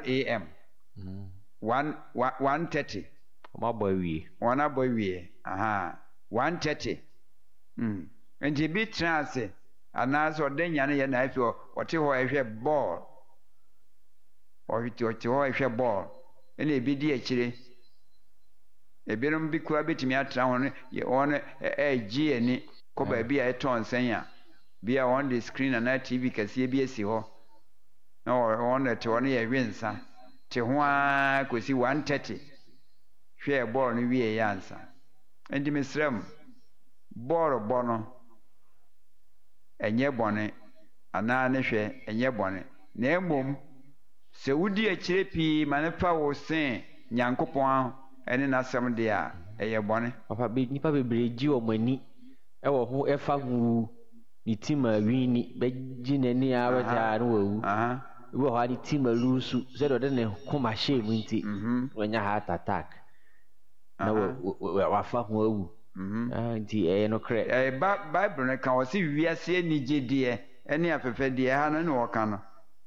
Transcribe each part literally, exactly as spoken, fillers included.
a m Mm. one one thirty. Oma boy we. One boy we. Aha. One thirty. Mm. Nti bi trance anaasɛ ɔda nya no yɛ na afi ɔte hɔ ɛhwɛ ball. Ɔte ɔte hɔ ɛhwɛ ball. Ɛna ebi di akyire. Ebinom bi kura betumi atra ho no wɔn ɛgye ani kɔ baabi a ɛtɔn nsɛn a bi a wɔn de screen ana T V kɛseɛ bi esi hɔ. Na wɔn ɛte hɔ no yɛ hwensa. Te ho a kɔsi one thirty. Hwɛ ball no wie yɛ ansa. Nti mesrɛ m ball bɔ no ɛnyɛ bɔne anaa ne hwɛ ɛnyɛ bɔne na mmom sɛ wodi akyire pii ma ne fa wo sen Nyankopɔn ɛne n'asɛm de a ɛyɛ bɔne. Papa be nipa bebree gye wɔn ani ɛwɔ ho ɛfa hu ne team a wini bɛgye n'ani a bɛgye no wawu. Ebi wɔ hɔ a ne team a lose sɛ ɔde ne koma hyɛ mu nti wɔnya heart attack na wafa ho awu. Nti ɛyɛ no korɛ. Ɛyɛ Bible no ka wɔ sɛ wiase anigyedeɛ ɛne afɛfɛdeɛ ha no ne wɔka no.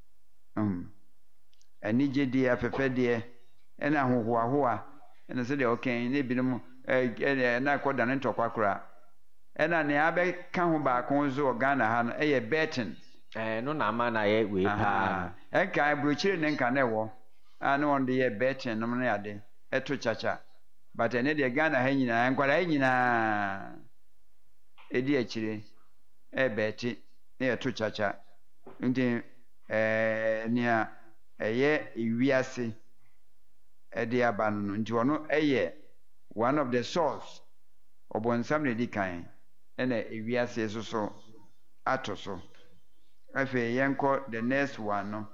Anigyedeɛ afɛfɛdeɛ ɛne ahohoahoa ɛna sɛ deɛ ɔkɛn ne binom ɛna akɔda ne ntɔkwa koraa. Ɛna nea abɛka ho baako nso wɔ Ghana ha no ɛyɛ betting. Eh no na ama na yɛ wei paa. Ɛnka aburokyire ne nka na ɛwɔ a ne wɔn de yɛ betting nom ne ade ɛto kyakya. But ɛne deɛ Ghana ha nyinaa nkwadaa nyinaa ɛdi akyire ɛbɛɛte ne yɛto kyakya. Nti ɛɛ nea ɛyɛ ewiase ɛde aba no nti ɔno ɛyɛ one of the source ɔbɔnsam na ɛdi kan ɛna ewiase so so ato so. Afei yɛnkɔ the next one no.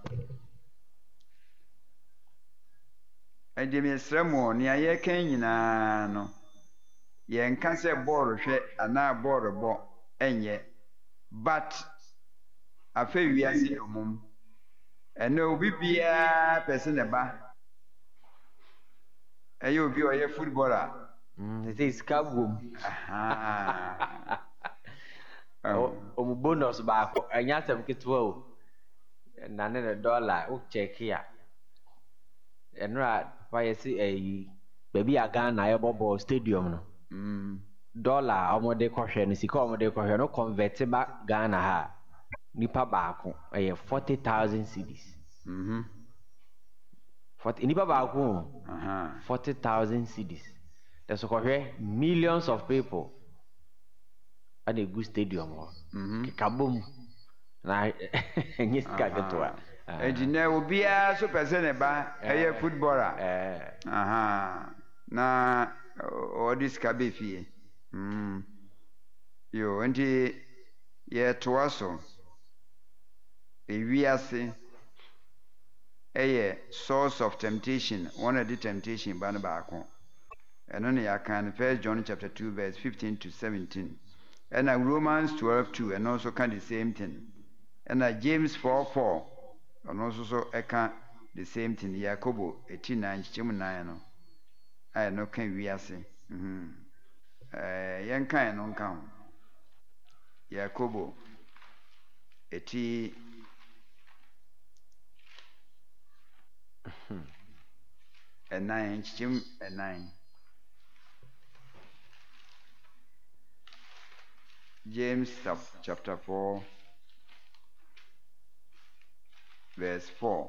Ɛde mesrɛ mo nea yɛka nyinaa no yɛnka sɛ bɔɔlo hwɛ anaa bɔɔlo bɔ ɛnyɛ but afei wiase domum ɛna obi biara pɛ sɛ ne ba ɛyɛ obi a ɔyɛ footballer. Ɛsɛ sika bom. Omu bonus baako ɛnyɛ asɛm ketewa o na ne ne dollar wo check a ɛno a papa yɛ sɛ ɛyi baabi a Ghana yɛbɔ ball stadium no dollar a wɔde kɔhwɛ no sika a wɔde kɔhwɛ no convert ba Ghana ha nipa baako ɛyɛ forty thousand cedis. forty nipa baako forty thousand cedis. That's kɔhwɛ millions of people and a good stadium hɔ. Kikabom na ɛnyɛ sika ketewa. Ɛdi na obiara so pɛ sɛ ne ba ɛyɛ footballer. Na ɔde sika bɛ fie. Yo nti yɛtoa so ewiase ɛyɛ source of temptation. One of the temptation ba no baako. Ɛno ne yɛaka no First John chapter two verse fifteen to seventeen. And Romans twelve two and also can the same thing. And James four four and also so eka the same thing. Yakobo eighteen nine chimu nine. I no can we say. Mhm. Eh yan kan no kan. Yakobo eighteen and nine chim and nine. James chapter four, verse four.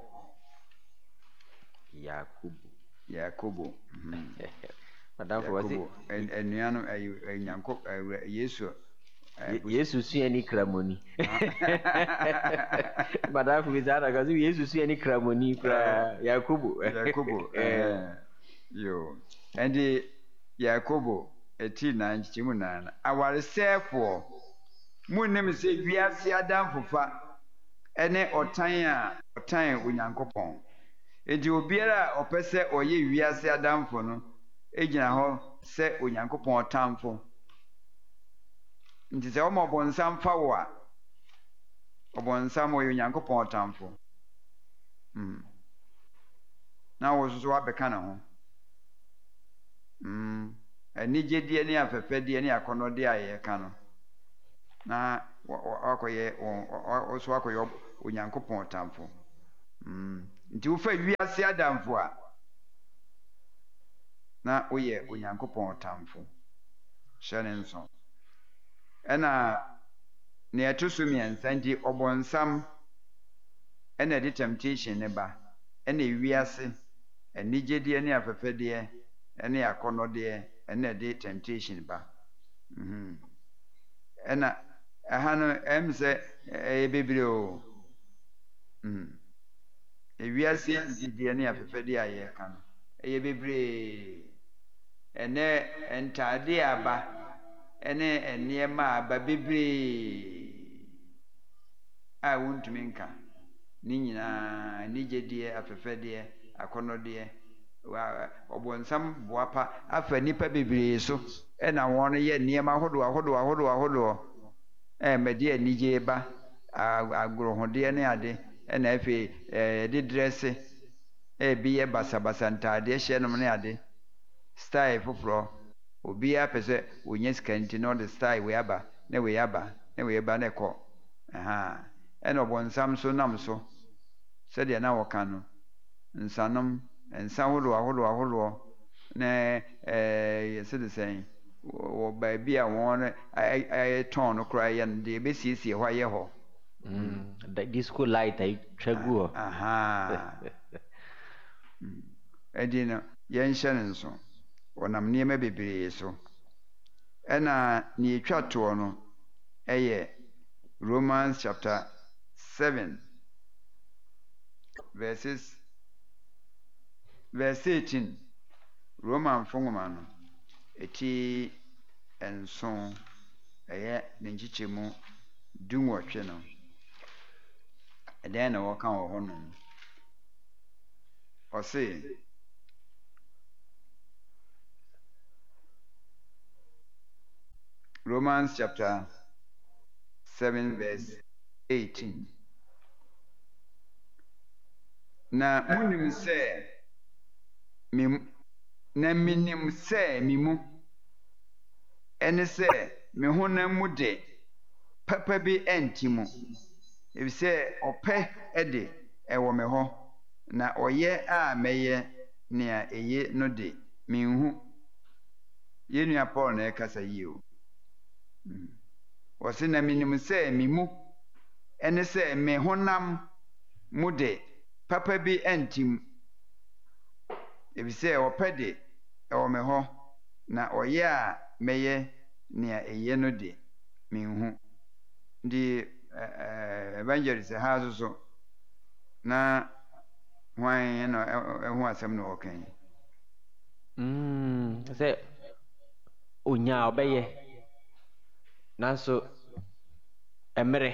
Yakubu. Yakubu. Madam for was it? And and Yano and Yanko Yesu. Yesu see any cramoni. Madam for Vizana, because Yesu see any cramoni. Yakubu. Yakubu. Yo. And the Yakubu. eighteen nine chimunana aware sefo munnim se wiase adam fofa ene otan a otan onyankopon edi obiara opese oye wiase adam fo no egina ho se onyankopon otamfo nti se o mo bonsam fa wo a obonsam oye onyankopon otamfo mm na wo so so abeka na ho mm anigyedeɛ ne afɛfɛdeɛ ne akɔnɔdeɛ a yɛka no na wakɔyɛ ɔso akɔyɛ onyankopɔn tamfo nti wo fa wiase adamfo a na woyɛ onyankopɔn tamfo hyɛ ne nso ɛna ne ɛto so mmiɛnsa nti ɔbɔnsam ɛna de temptation ne ba ɛna wiase anigyedeɛ ne afɛfɛdeɛ ɛne akɔnnɔdeɛ ɛna de temptation ba ɛna ɛha no ɛm sɛ ɛyɛ bebree o ewiase anigyedeɛ ne afɛfɛdeɛ a yɛka no ɛyɛ bebree ɛnɛ ntaade aba ɛne nneɛma aba bebree a wontumi nka ne nyinaa anigyedeɛ afɛfɛdeɛ akɔnnɔdeɛ ɔbɔnsam boa pa afa nnipa bebree so ɛna wɔn yɛ nneɛma ahodoɔ ahodoɔ ahodoɔ ahodoɔ ɛmɛde anigye ba agorɔhodeɛ ne ade ɛna afei yɛde drɛse ebi yɛ basabasa ntaadeɛ hyɛ nom ne ade style foforɔ obiara pɛ sɛ onye sika nti na ɔde style wei aba na wei aba na wei aba na ɛkɔ ɛna ɔbɔnsam so nam so sɛdeɛ na wɔka no nsanom nsa ahodoɔ ahodoɔ ahodoɔ na yɛsɛ de sɛn wɔ baabi a wɔn tɔn no koraa yɛ no deɛ ɛbɛsiesie hɔ ayɛ hɔ disco light ayi twa gu hɔ ɛdi no yɛnhyɛ ne nso ɔnam nneɛma bebree so ɛna ne ɛtwa toɔ no ɛyɛ Romans chapter seven verses verse eighteen Roman nwoma no ɛti nson ɛyɛ ne nkyekyɛmu dunwɔtwe no ɛdɛn na wɔka wɔ hɔ no ɔse Romans chapter seven verse eighteen na munim sɛ na minim sɛ mi mu ɛne sɛ me honam mu de papa bi ɛnti mu efisɛ ɔpɛ ɛde ɛwɔ me hɔ na ɔyɛ a mɛyɛ nea ɛyɛ no de menhu yɛnua Paul na ɛkasa yi o wɔse na minim sɛ mi mu ɛne sɛ me honam mu de papa bi ɛnti mu efisɛ ɔpɛ de ɛwɔ me hɔ na ɔyɛ a mɛyɛ nea ɛyɛ no de menhu ndi evangelist ha so so na hwan na ɛho asɛm na ɔkan mm sɛ onya ɔbɛyɛ nanso ɛmere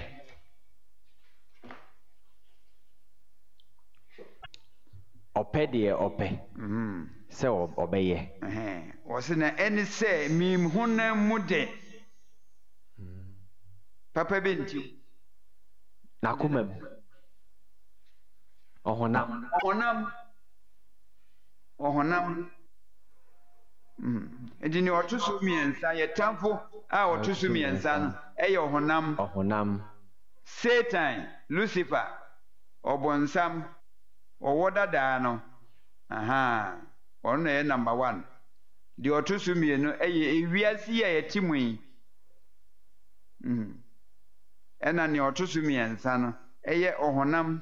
ɔpɛ deɛ ɔpɛ sɛ ɔbɛyɛ wɔse na ɛne sɛ mim honam mu de papa bi nti n'akoma mu ɔhonam ɔhonam ɔhonam ɛdi ne ɔto so mmiɛnsa yɛ tamfo a ɔto so mmiɛnsa no ɛyɛ ɔhonam ɔhonam Satan Lucifer ɔbɔnsam ɔwɔ dadaa no aha ɔno na ɛyɛ number one deɛ ɔto so mmienu ɛyɛ ewiase a yɛte mu yi ɛna nea ɔto so mmiɛnsa no ɛyɛ ɔhonam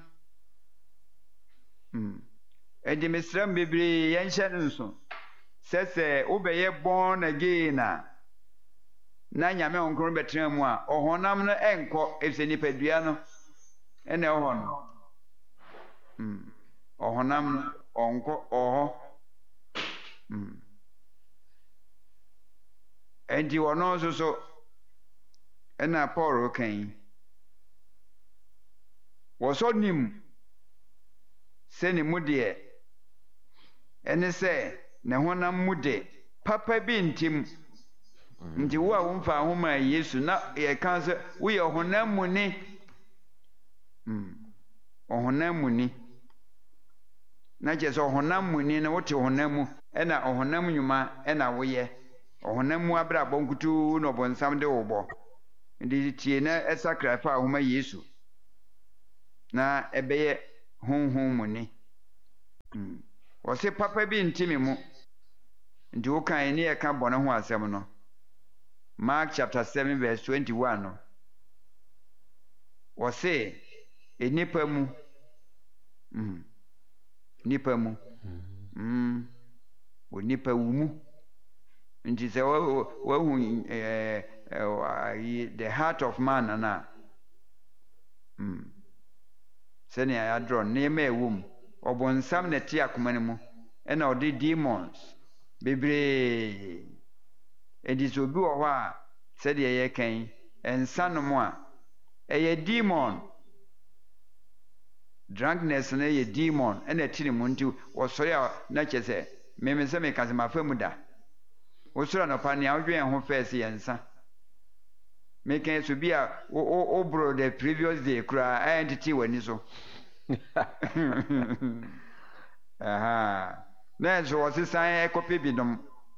ɛdi mesrɛ m bebree yɛnhyɛ no nso sɛ sɛ wobɛyɛ born again a na nyame ɔnkron bɛtena mu a ɔhonam no ɛnkɔ ɛfisɛ nipadua no ɛna ɛwɔ no ɔhonam no ɔnkɔ ɔhɔ ɛnti ɔno nso so ɛna Paul kan wɔsɔ nim sɛ ne mu deɛ ɛne sɛ ne honam mu de papa bi ntim nti wo a womfa ahoma Yesu na yɛka sɛ woyɛ ɔhonam mu ni ɔhonam mu ni na kyerɛ sɛ ɔhonam mu ni na wote ɔhonam mu ɛna ɔhonam nnwuma ɛna woyɛ ɔhonam mu abrabɔ nkutuu na ɔbɔnsam de wo bɔ nti tie na ɛsakra fa ahoma Yesu na ɛbɛyɛ honhom mu ni wɔse papa bi ntimi mu nti wokan ne yɛka bɔne ho asɛm no Mark chapter seven verse twenty-one no wɔse enipa mu mm nipa mu mm onipa wu mu nti sɛ wahu eh the heart of man na mm sɛnea yɛadrɔ nneɛma ɛwɔ mu ɔbɔnsam na ɛte akoma no mu ɛna ɔde demons bebree ɛnti sɛ obi wɔ hɔ a sɛdeɛ yɛkan ɛnsa nom a ɛyɛ demon drunkenness no yɛ demon ɛna ɛte ne mu nti wɔsɔre a na kyɛ sɛ meme sɛ meka sɛ mafa mu da wosoro anɔpa nea wodwen ho fɛɛ sɛ yɛnsa meka so bi a woboro the previous day koraa ɛyɛ ntete w'ani so aha na nso wɔsesan ɛkɔpɛ binom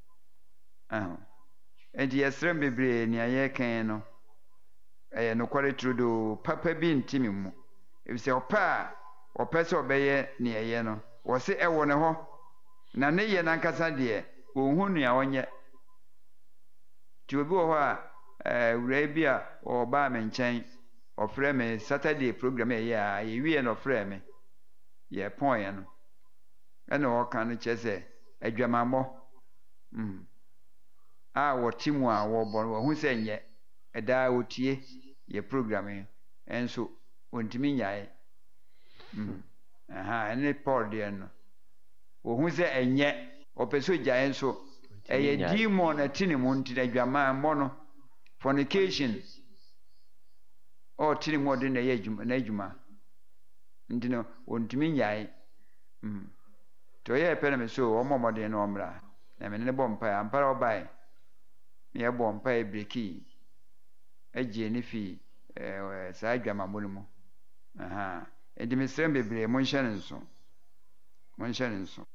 ɛnti yɛsrɛ bebree nea yɛkan no ɛyɛ nokware turodoo papa bi ntimi mu ɛfisɛ ɔpɛ a ɔpɛ sɛ ɔbɛyɛ nea ɛyɛ no wɔse ɛwɔ ne hɔ na ne yɛ nankasa deɛ ɔnhu nea ɔnyɛ nti obi wɔ hɔ a wura bi a ɔbaa me nkyɛn ɔfrɛ me Saturday program ɛyɛ a yɛwie na ɔfrɛ me yɛpɔn yɛ no ɛna ɔka no kyerɛ sɛ adwamammɔ mm a wɔte mu a wɔbɔ no wɔhu sɛ nyɛ ɛdaa wɔtie yɛ program yi ɛnso wɔntumi nyae mm aha ɛne Paul deɛ no wɔhu sɛ ɛnyɛ ɔpɛ sɛ gyae nso ɛyɛ demon ɛte ne mu nti adwamammɔ no fornication ɔte ne mu ɔde na ɛyɛ adwuma n'adwuma nti no wɔntumi nyae mm nti ɔyɛ pɛ na me so ɔmmɔ mmɔden no ɔmmra na me ne bɔ mpae ampara ɔbae ne yɛbɔ mpae breki agye ne fii saa adwamammɔ no mu aha nti mesrɛ bebree monhyɛ ne nso monhyɛ ne nso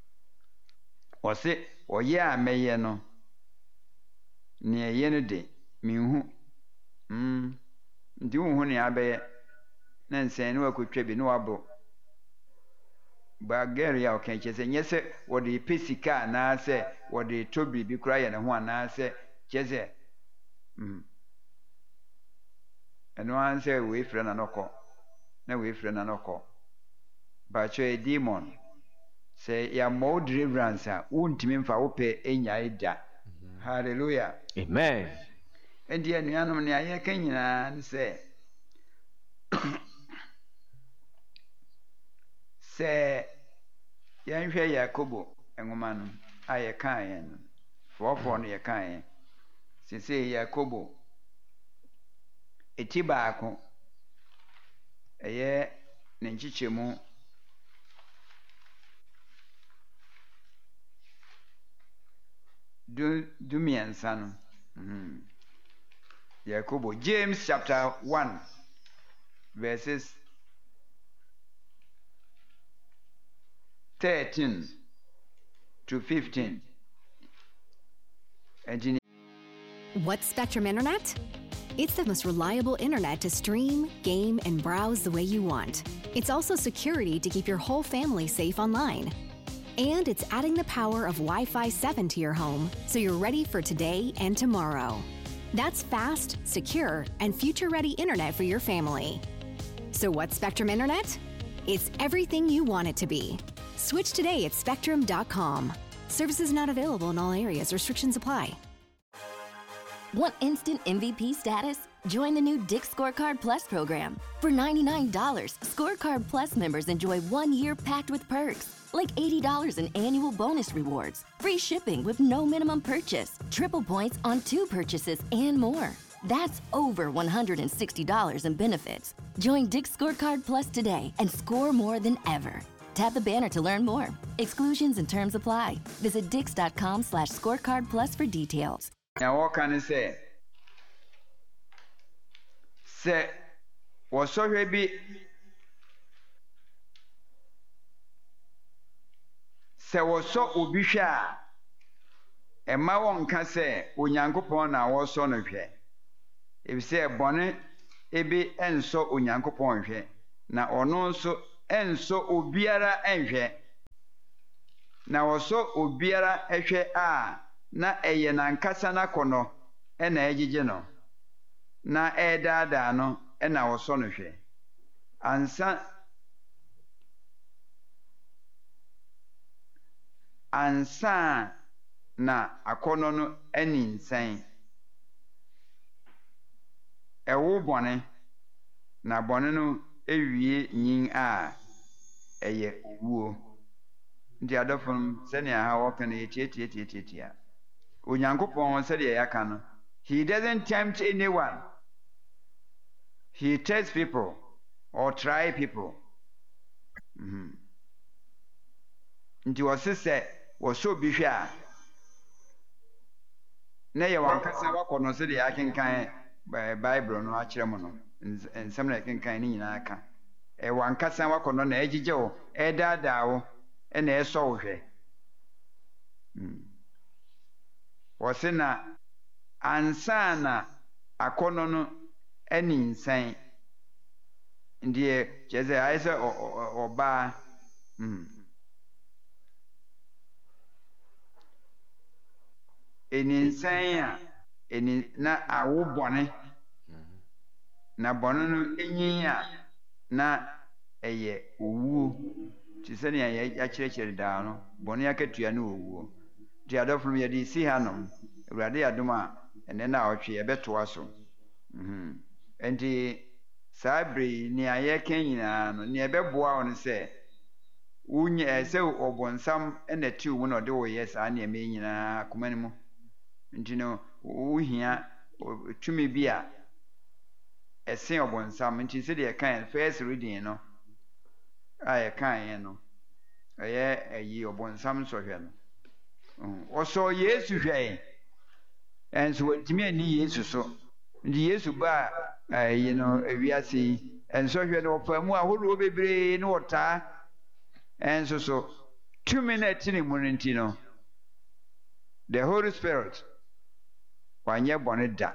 ɔse ɔyɛ a mɛyɛ no nea ɛyɛ no de menhu mm nti wonhu nea abɛyɛ na nsɛn ne wakɔtwa bi ne waboro bagari a ɔka kyerɛ sɛ nyɛ sɛ wɔde pɛ sika anaasɛ wɔde tɔ biribi koraa yɛ ne ho anaasɛ kyerɛ sɛ mm ɛno ara sɛ wei frɛ na nɔkɔ na wei frɛ na nɔkɔ baakyɛ yɛ demon sɛ yɛammɔ wo deliverance a wontumi mfa wopɛ ɛnyae da hallelujah amen ɛnti anuanom nea yɛka nyinaa ne sɛ sɛ yɛnhwɛ Yakobo nwoma no a yɛkaeɛ no fɔɔfɔɔ no yɛkaeɛ sesei Yakobo ɛti baako ɛyɛ ne nkyekyɛmu du mmiɛnsa no Yakobo James chapter one verses thirteen to fifteen. What's Spectrum Internet? It's the most reliable internet to stream, game, and browse the way you want. It's also security to keep your whole family safe online. And it's adding the power of Wi-Fi seven to your home so you're ready for today and tomorrow. That's fast, secure, and future-ready internet for your family. So what's Spectrum Internet? It's everything you want it to be. Switch today at spectrum dot com. Services not available in all areas. Restrictions apply. Want instant M V P status? Join the new Dick's Scorecard Plus program. For ninety-nine dollars, Scorecard Plus members enjoy one year packed with perks, like eighty dollars in annual bonus rewards, free shipping with no minimum purchase, triple points on two purchases, and more. That's over one hundred sixty dollars in benefits. Join Dick's Scorecard Plus today and score more than ever. Tap the banner to learn more. Exclusions and terms apply. Visit dix.com slash scorecard plus for details. Now, what can I say? Say, was so heavy. Say, was so ubisha. And my one can say, Unyankopon, I was son of her. If say a bonnet, ebi and so Unyankopon here. Now, or no so. Enso obiara enhwe na wɔsɔ obiara ehwɛ a na ɛyɛ nankasa n'akɔnɔ ɛna ɛgyegye no na ɛdaadaa no ɛna wɔsɔ no hwɛ ansa ansa na akɔnɔ no ani nsɛn ɛwo bɔne na bɔne no ewie nyin a ɛyɛ owuo nti adɔfo no sɛnea ha wɔka no yɛtietietietiatia onyankopɔn sɛdeɛ yɛaka no he doesn't tempt anyone he tests people or try people mm-hmm. nti wɔse sɛ wɔsɔ obi hwɛ a na yɛ wankasa wakɔ no sɛdeɛ akenkan Bible no akyerɛ mu no nsɛm na yɛkenkan ne nyinaa ka ɛwɔ ankasa wakɔ no na ɛgyegye wo ɛdaadaa wo ɛna ɛsɔ wo hwɛ wɔse na ansa na akɔnɔ no ani nsɛn ndeɛ kyerɛ sɛ ayɛ sɛ ɔbaa ɛni nsɛn a ɛni na awo bɔne na bɔne no enyin a na ɛyɛ owuo te sɛnea yɛakyerɛkyerɛ daa no bɔne akatua ne owuo nti adɔfo no yɛde si ha nom awurade adom a ɛnɛ na ɔtwe yɛbɛtoa so nti saa bere nea yɛka nyinaa no nea ɛbɛboa wo no sɛ wonyɛ sɛ ɔbɔnsam ɛna tiw mu na ɔde woyɛ saa nneɛma yi nyinaa akoma no mu nti no wohia tumi bi a ɛsen ɔbɔnsam nti sɛdeɛ yɛkae first reading no a yɛkaeɛ no ɛyɛ ayi ɔbɔnsam nsɔhwɛ no ɔsɔ Yesu hwɛe ɛnso wɔntumi ani Yesu so nti Yesu baa ayi no awiase yi ɛnsɔhwɛ no ɔfa mu ahodoɔ bebree ne wɔtaa ɛnso so tumi na ɛte ne mu no nti no the Holy Spirit wanyɛ bɔne da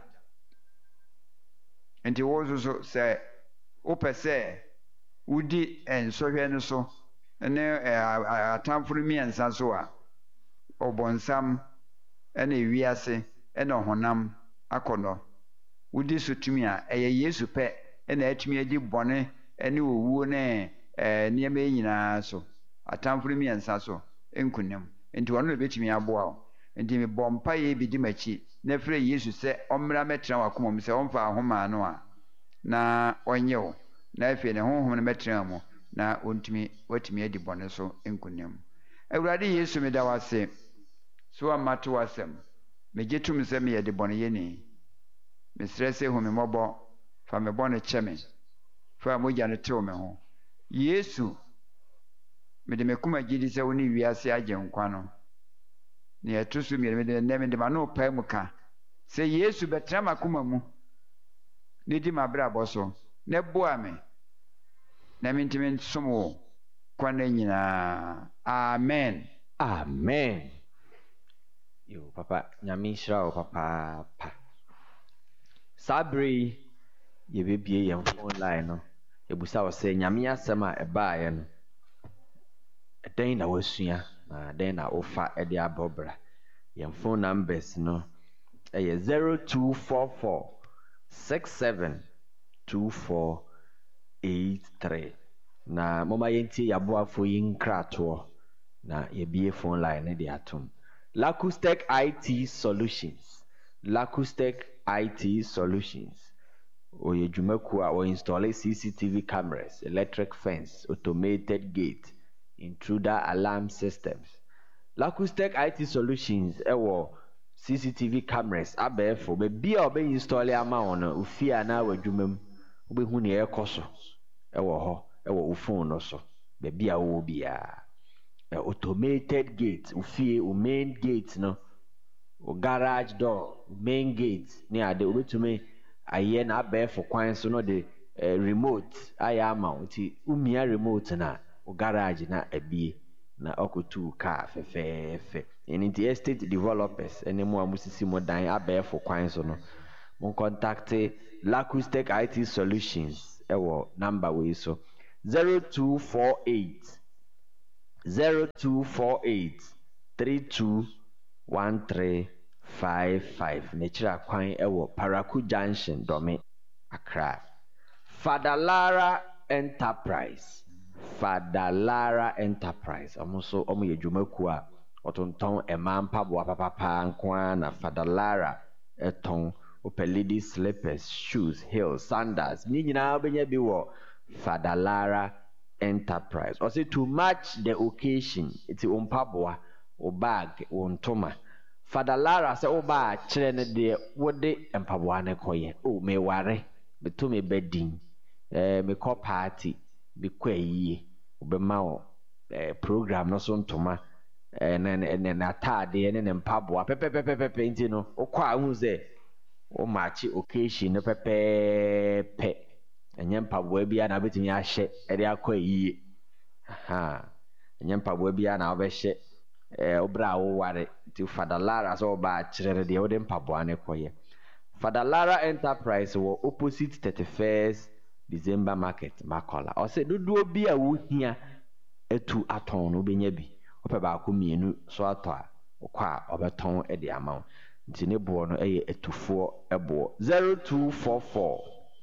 nti wo nso so sɛ wopɛ sɛ wodi nsɔhwɛ no so ne atamfo no mmiɛnsa so a ɔbɔnsam ɛna ewiase ɛna ɔhonam akɔnɔ wodi so tumi a ɛyɛ Yesu pɛ ɛna atumi adi bɔne ɛne owuo ne nneɛma yi nyinaa so atamfo no mmiɛnsa so nkunim nti ɔno na ɛbɛtumi aboa wo nti mebɔ mpaeɛ bi di m'akyi na frɛ Yesu sɛ ɔmmra mɛtena w'akoma mu sɛ ɔmfa ahoma no a na ɔnyɛ wo na afei ne honhom no mɛtena mu na ɔntumi watumi adi bɔne so nkunim Awurade Yesu meda wase so amate w'asɛm megye tom sɛ meyɛ de bɔne yɛni mesrɛ sɛ hu me mmɔbɔ fa me bɔne kyɛ me fa mogya no tew me ho Yesu mede me koma gyidi sɛ wo ne wiase agye nkwa no ne ɛto so mmienu mede nnɛ mede ma no pae mu ka sɛ Yesu bɛtena m'akoma mu ne di m'abrabɔ so na boa me na mentimi nsom wo kwana nyinaa amen amen yo papa nyame nhyira wo papaapa saa bere yi yɛbɛbie yɛn phone line no yɛbusa wo sɛ nyame asɛm a ɛbaeɛ no ɛdɛn na wasua na ɛdɛn na wofa ɛde abɔbra yɛn phone numbers no ɛyɛ zero two four four six seven two four eight three na moma yɛntie yɛaboafo yi nkratoɔ na yɛbie phone line no de atom Lacustec I T Solutions Lacustec I T Solutions oyɛ dwumakuo a wɔinstall C C T V cameras, electric fence, automated gate, intruder alarm systems. Lacustec I T Solutions ɛwɔ C C T V cameras abɛɛfo baabi a ɔbɛ install ama wɔn no ofie a na wadwuma mu wobɛhu nea ɛkɔ so ɛwɔ hɔ ɛwɔ wo phone no so baabi a wɔwɔ biara automated gate ofie o main gate no o garage door main gate ne ade obetumi ayɛ na abɛɛfo kwan so no de uh, remote ayɛ ama wo nti umia remote na o garage na abie na ɔkotu car fɛfɛɛfɛ ɛno nti estate developers ɛne mo a musisi mo dan abɛɛfo kwan so no mo contact Lacustec I T Solutions ɛwɔ number wei so zero two four eight zero two four eight three two one three five five. Nature kwan ewo Paraku Junction Dome Accra. Father Lara Enterprise. Father Lara Enterprise. Amuso omo yejumaku a otonton emampa bo papa nkwa na Father Lara eton ope ladies slippers, shoes, heels, sandals. Ni nyina obenya bi wo Father Lara Enterprise. Or say to match the occasion, it's umpaboa or bag or ntoma. Father Lara say oba chere ne de wode empaboa ne koye. Oh me ware, me to me bedding. Eh me call party, be kwa yi. Obema o eh program no so ntoma. Eh na na na atade ne ne mpaboa. Pepe pepe pepe nti no. Okwa hu say o match occasion no pepe pe. Enye mpaboa bia na betimi ahye ede akwa yie. Aha. Enye mpaboa bia na obehye eh obra wo ware ti Father Lara so ba kire de wode mpaboa ne koye. Father Lara Enterprise wo opposite thirty-first December market Makola. O se dodo bi a wo hia etu aton no benya bi. Ope ba ko mienu so ato a okwa obeton e de amaw. Nti ne bo no eye etufo ebo zero two four four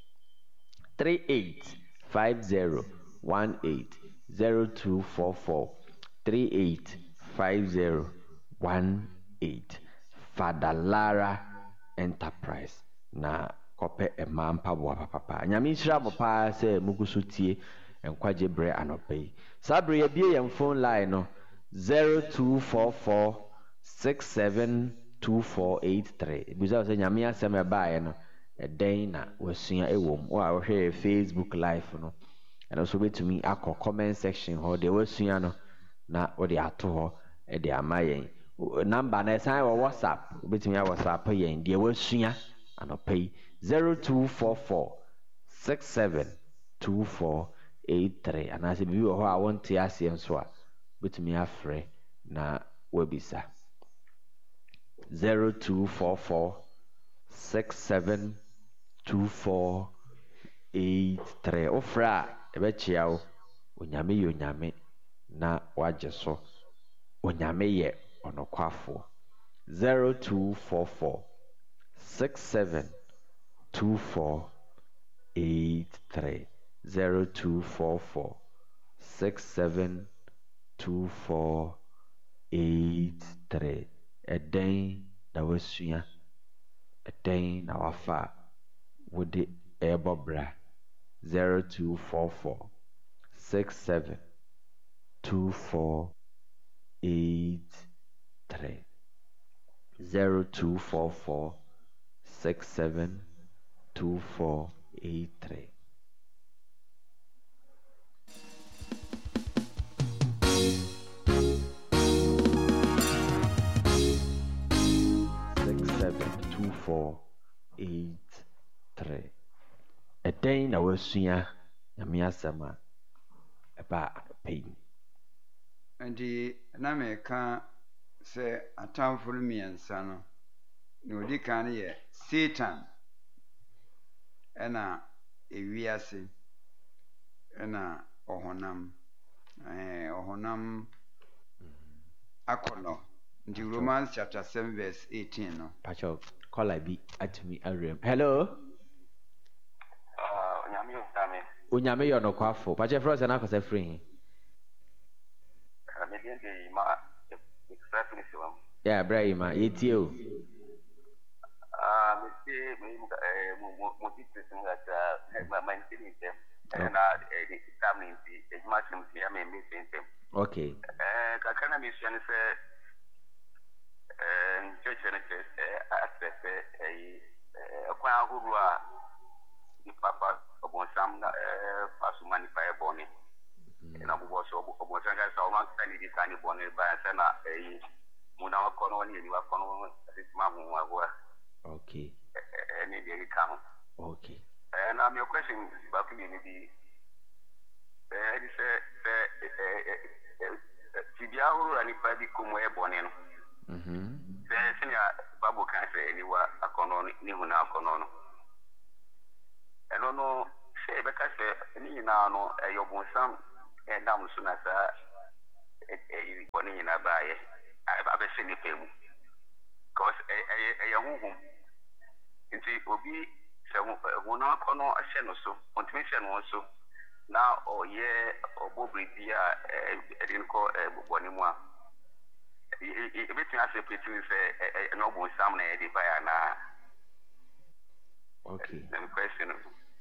three eight five zero one eight zero two four four three eight five zero one eight. Father Lara Enterprise na kope emampa bo papa. Nyame nhira bo pa se muguso tie enkwaje bre anopai. Sabre ye bie yem phone line no zero two four four six seven two four eight three. Biza se nyame asem e baaye no eden na wasua ewom o a wohwe Facebook live no and also betumi akọ comment section ho de wasua no na wo de ato ho e de amayen number na sign wo WhatsApp betumi a WhatsApp yen de wasua anopai zero two four four six seven two four eight three and as bi wo ho a wonte asem so a betumi afre na webisa zero two four four six seven two four eight three. Ofra ebe chiao onyame ye onyame na waje so onyame ye onokwafo zero two four four six seven two four eight three zero two four four six seven two four eight three. Eden na wasua eden na wafa wode ebobra zero two four four six seven two four eight three zero two four four six seven two four eight three. two four eight three. A day na wasua nyame asema eba pain. Andi na me ka se atamful miensa no ne odi kan ye Satan ena ewiase ena ohonam eh ohonam akono. The Romans chapter seven verse eighteen no. Pacho call I be at me arem. Hello. Uh onyame yotame. Onyame yo no kwafo. Pacho fro se na kwase free. Uh me dey dey ma express me so. Yeah, Brahima, yetie o. Ah me say me eh mo mo titi sin that my my thing them. And uh the examining the ejuma me me me them. Okay. Eh ka kana me say eh church na church access eh kwa ahuru a di papa obonsam na eh pasu manify boni na bubo so obonsam ga so ma tani di tani boni ba se na eh muna wa kono ni ni wa kono asima hu wa wa. Okay. Eh ni dey come. Okay. Eh na my question ba ku ni di eh di se eh eh ti bi ahuru ani pa di komo e boni no. Mhm. The senior Babu can say anywhere a conon, Nihuna conon. And no, say because any now, a yobon some, and down soon as ɛyi bɔne nyinaa baayɛ abɛhyɛ nipa mu because ɛyɛ ɛyɛ honhom nti obi sɛ honam akɔnnɔ ahyɛ no so ɔntumi hyɛ no so na ɔyɛ ɔbɔ biribi a ɛde no kɔ bɔne mu a ɛbɛtumi asɛ pɛtumi sɛ ɛne ɔbonsam na yɛde baeɛ anaa. Okay. Na question.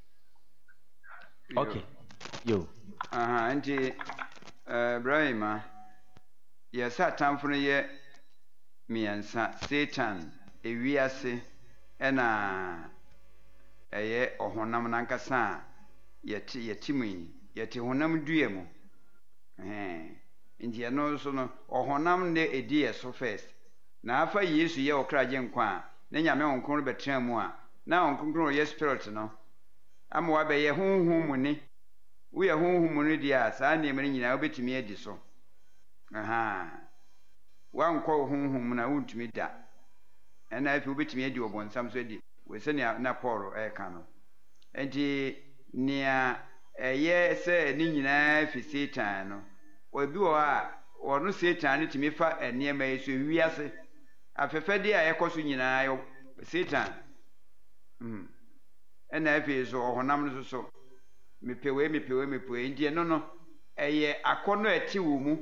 Okay. Yo. Aha, nti Ibrahim, yɛsɛ atamfo no yɛ mmiɛnsa, Satan, ewiase, ɛna ɛyɛ ɔhonam nankasa a yɛte yɛte mu yi, yɛte honam dua mu. Ɛhɛn. Nti ɛno nso no, ɔhonam ne edi yɛ so first. Na afa Yesu yɛ ɔkra gye nkwa a, ne Nyame Honhom bɛtena mu a, na Honhom yɛ spirit no. Ama wabɛyɛ honhom mu ne. Woyɛ honhom mu ne deɛ a, saa nneɛma no nyinaa wobɛtumi adi so. Aha. Wankɔ honhom mu na wontumi da. Ɛna afei wobɛtumi adi ɔbɔnsam so adi. Wɔsɛ na Paul ɛka no. Enti nea ɛyɛ sɛ ne nyinaa fi Satan no. Obi wɔ a ɔno Satan no tumi fa nneɛma yi so wiase. Afɛfɛdeɛ a ɛkɔ so nyinaa yɛ Satan. Mm. Ɛna afei so ɔhonam no so so. Mepewe mepewe mepewe nti ɛno no ɛyɛ akɔnnɔ a ɛte wɔ mu.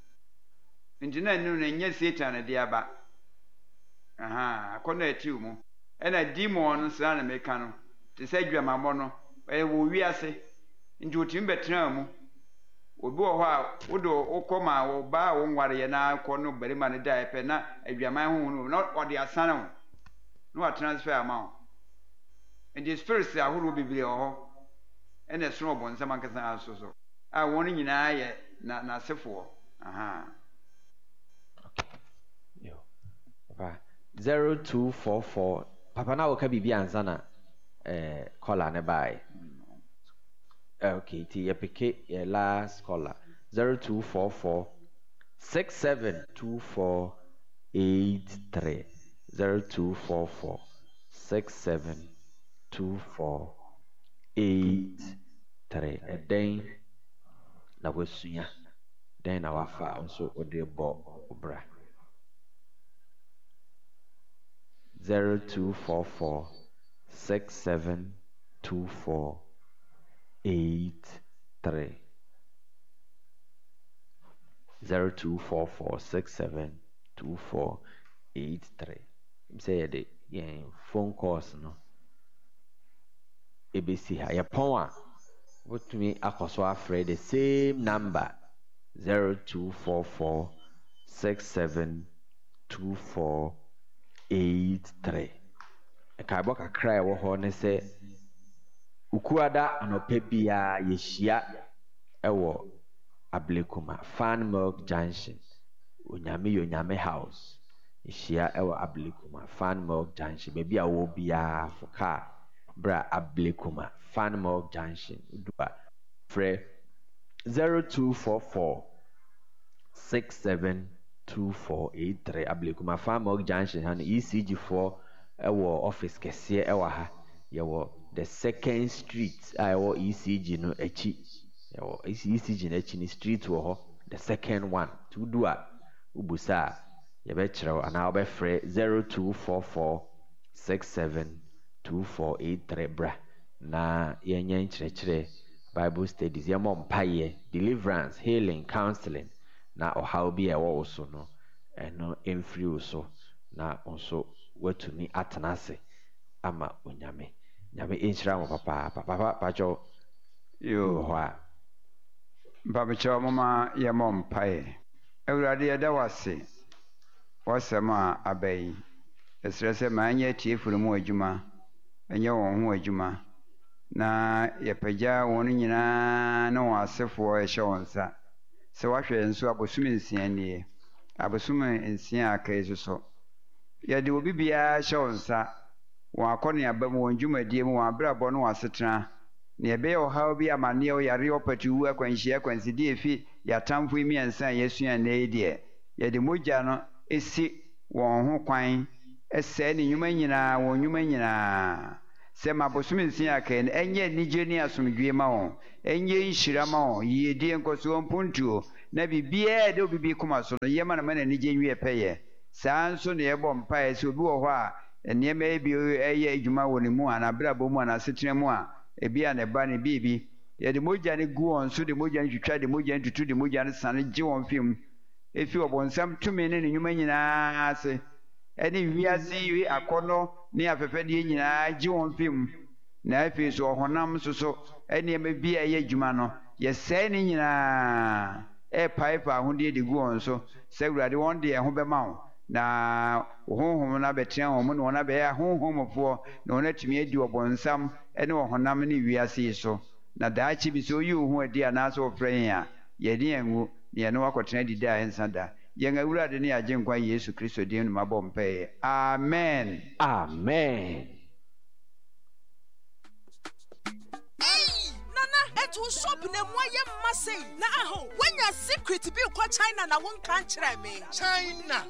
Nti na ɛno no ɛnyɛ Satan de aba. Aha, akɔnnɔ a ɛte wɔ mu. Ɛna demon no saa na meka no. Te sɛ dwamammɔ no ɛyɛ wɔ wiase. Nti otumi bɛtena mu. Obi wɔ hɔ a wode wokɔ ma wo ba a wonwareyɛ na akɔ no barima no da ɛpɛ na adwaman ho no na ɔde asane wo. Na wa transfer ama wo. Nti spirits ahorow bebree wɔ hɔ. Ɛna ɛsono ɔbɔnsam ankasa aso so. A wɔn nyinaa yɛ na n'asefoɔ. Aha. Okay. Yo. Papa zero two four four. Papa na woka bibi ansa na eh caller ne bai. Okay, ti yepeke your last caller. zero two four four six seven two four eight three. zero two four four six seven two four eight three. A day na wasunya. Den na wafa also ode bo obra. zero two four four six seven two four eight three. zero two four four six seven two four eight three. Say the yeah, phone calls no. A B C ha ya pon what me akoso afre the same number zero two four four six seven two four eight three. E ka bo kakra e wo ho ne se ukuada anope bia yehia ewo Ablekuma Fan Milk Junction Onyame Yonyame House yehia ewo Ablekuma Fan Milk Junction baby a wo bia foka bra Ablekuma Fan Milk Junction udua fre zero two four four six seven two four eight three. Ablekuma Fan Milk Junction han E C G four ewo office kese ewa ha yewo the second street ayo E C G no echi yewo E C G no echi ni street wo ho the second one to do a ubusa ye be kire ana obefre zero two four four six seven two four eight three bra na yenye kire kire Bible studies ye mo mpaye deliverance healing counseling na ohaw bi e wo so no eno emfiri so na onso watumi atenase ama onyame nyame enhyira mo papa papa pacho yo ho babacho mama ye mom pai Ewurade ye da wase wasema abai esrese manye tiefuru mu adwuma enye won ho adwuma na ye pagya won nyina na wasefo e hye wonsa se wahwe nso abosumi nsia nie abosumi nsia akai so ye de obi bia hye wonsa won akɔne aba mu won dwumadie mu won abrabɔ no wasetena ne ebe o haw bi amane o yare opatu akwanhia akwansidi efi yatamfo imiensa yesua na edie ye de mogya no esi won ho kwan ese ne nyuma nyina won nyuma nyina se mabosumi nsia akai enye nigye ni asomdwie ma won enye nhira ma won yedie nkoso mpuntuo na bibia de obibi kuma so no yema na mana ni genwie peye saa nso na yebo mpae so obi wo ho a enema ebi eye adwuma wo ne mu ana brabo mu ana setena mu a ebi a ne ba ne bibi ye de mogya ne gu on so de mogya ne twitwa de mogya ne tutu de mogya ne sane gye won fim efi obonsam tumi ne ne nyuma nyinaa ase ene wiase wi akono ne afefede nyinaa gye won fim na efi so honam so so ene me bi eye adwuma no ye sɛ ne nyinaa e pipe ahode de gu on so sɛ wurade won de ho bɛma wo na honhom na betia ho no na be ya honhomfo na ona tumi adi obonsam ene honam ne wiase so na daachi bi so yi ho adi ana so ofren ya ye de enwu ye ne wakotena di da ensada ye nga wurade ne agye nkwa Yesu Kristo din no mabɔ mpae amen amen. To shop na moye masay na aho when your secret be ko China na won kan kire me China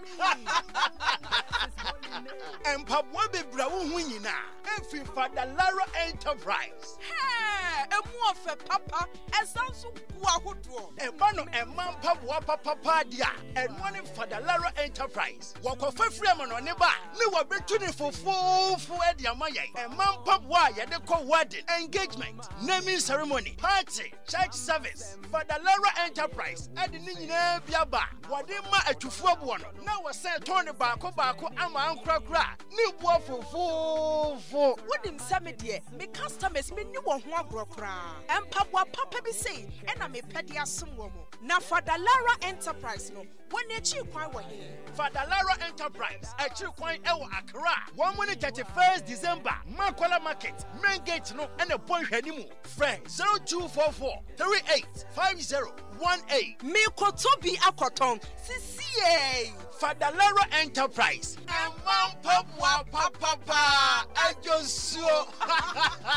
empabwa bebra wo hu nyina efi Fadalara Enterprise he emu ofe papa esanso ku ahodo e ba no e man pabwa papa pa dia eno ne Fadalara Enterprise wo ko fafiri am no ne ba ne wo betu ne fofofu e dia maye e man pabwa ye de ko wedding engagement naming ceremony party, church service, Fadalara Enterprise, and the Nina Biaba, Wadima at Tufuabuano. Now I say Tony Bako Bako, Ama Ankra Kra, New Waffle for Wouldn't summit yet, me customers me new one grokra, and Papa Papa be say, and I may pedia some woman. Now Fadalara Enterprise, no, when they cheap quite one here. Fadalara Enterprise, a cheap quite El Accra, one minute thirty-first December, Makwala Market, Main Gate, no, and a point anymore. Friend, zero two four four three eight five zero one eight. Me kotobi akoton. C C A. Fadalara Enterprise. Emma